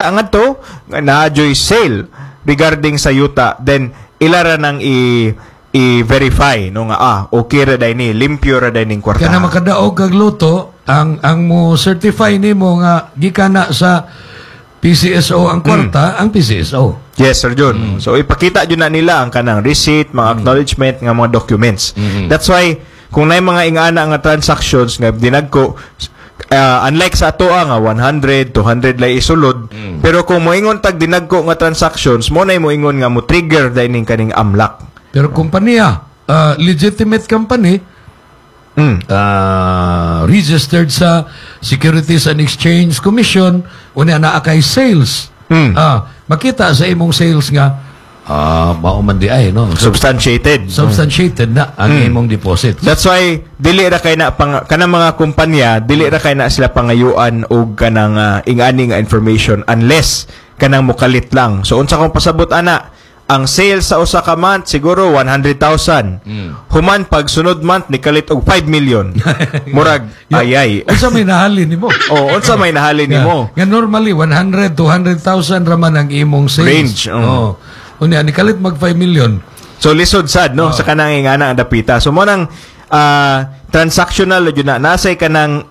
ang ato na-joy sale regarding sa yuta, then ilara nang i-verify no nga okay ra day ni, limpyo ra day ning kwarta. Kana makadaog kag luto, ang mo certify nimo nga gikana sa PCSO ang kwarta, ang PCSO. Yes, Sir John. So ipakita jud na nila ang kanang receipt, mga acknowledgement nga mga documents. That's why kung nay mga ingana nga transactions nga dinagko, unlike sa ato nga 100, 200 lay isulod, pero kung moingon tag dinagko nga transactions, mo nay moingon nga mo trigger dining kaning amlak. Pero kompanya, legitimate company, registered sa Securities and Exchange Commission, una na kay sales. Makita sa imong sales nga mauman di ay no, substantiated na ang imong deposit. That's why dili ra kay na kanang mga kumpanya, dili ra kay na sila pangayuan og kanang ingani nga information unless kanang mukalit lang. So unsa kung pasabot ana, ang sales sa usa ka month siguro 100,000. Human pag sunod month ni kalit og 5 million. Murag ayay. Unsa may nahalin nimo? Unsa may nahalin nimo? Nga normally 100 to 100,000 raman ang imong sales. Range. Unya ni kalit mag 5 million. So lisod sad no sa kanang ingana ang dapita. So mo nang transactional jud na nasay kanang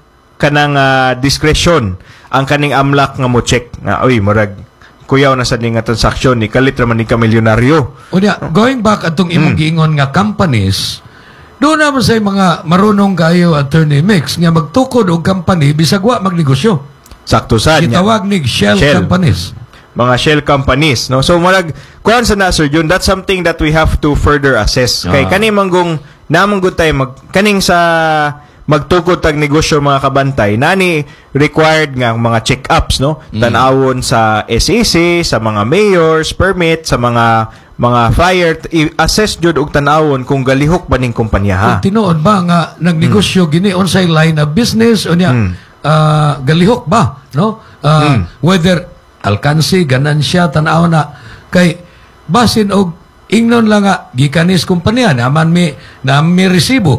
discretion ang kaning amlak nga mo check nga oy murag kuyaw na sa nga transaksyon ni kalit raman ni ka milyonaryo. Unya, going back atong imong giingon nga companies, doon naman sa mga marunong kayo attorney mix nga magtukod og company bisag wa magnegosyo. Sakto sad. Gitawag ni shell companies. Mga shell companies, no? So murag kuan sa na Sir Jun, that's something that we have to further assess. Kay kani manggong namanggod tay kaning sa magtukod tag negosyo mga kabantay, nani required nga mga check-ups, no? Tanawon sa SEC, sa mga mayors, permit, sa mga flyer, i-assess jud og tanawon kung galihok ba ning kumpanya ha. Kung tinuod ba nga nagnegosyo gini unsay line of business unya galihok ba, no? Whether alkansi, ganansya, tanaw na kay basin og ingnon lang nga gikanis kumpanya naman may resibo.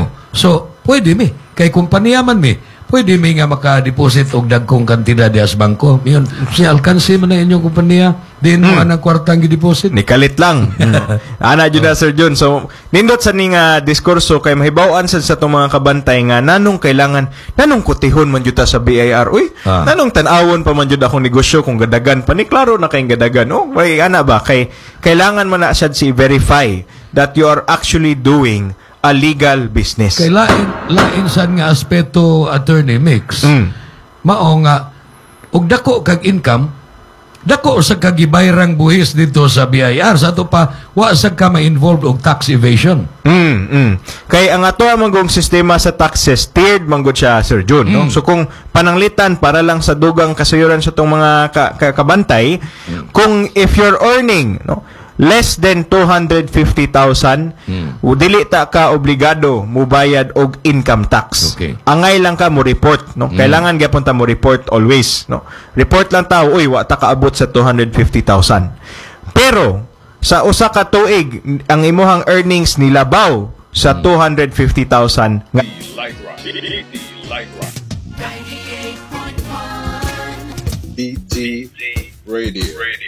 So pwede mi. Kay kumpanya man mi. Pwede mi nga maka-deposit og dagkong kantidad as bangko. Yun, si alkansi man na inyong kumpanya. Din mo anang kwartang gi-deposit. Nikalit lang. Ana jud na Sir John. So, nindot sa ning diskurso kay mahibaw-an sa itong mga kabantay nga nanong kutihon man jud ta sa BIR. Uy, nanong tan-awon pa man jud akong negosyo kung gadagan pa ni klaro na kay gadagan. Way ana ba kay kailangan man na sad si verify that you are actually doing a legal business. Kay lain sad nga aspeto attorney mix. Mao nga og dako kag income, dako sa kagibayrang buhis dito sa BIR sa ato pa wa sa ka ma-involved og tax evasion. Kay ang ato among sistema sa taxes tiered manggod siya Sir Jun, no? So kung pananglitan para lang sa dugang kasayuran sa tong mga kabantay, kung if you're earning, no, less than 250,000, dili ta ka obligado mo bayad og income tax. Okay. Angay lang ka mo report, no? Kailangan gyapon ta mo report always, no? Report lang ta, uy, wa ta kaabot sa 250,000. Pero sa usa ka tuig ang imuhang earnings nilabaw sa 250,000 nga DT Radio.